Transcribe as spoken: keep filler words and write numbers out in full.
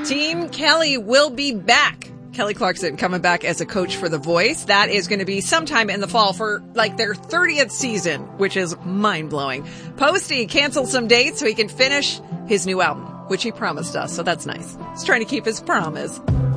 Team Kelly will be back. Kelly Clarkson coming back as a coach for The Voice. That is going to be sometime in the fall for like their thirtieth season, which is mind-blowing. Posty canceled some dates so he can finish his new album, which he promised us, so that's nice. He's trying to keep his promise.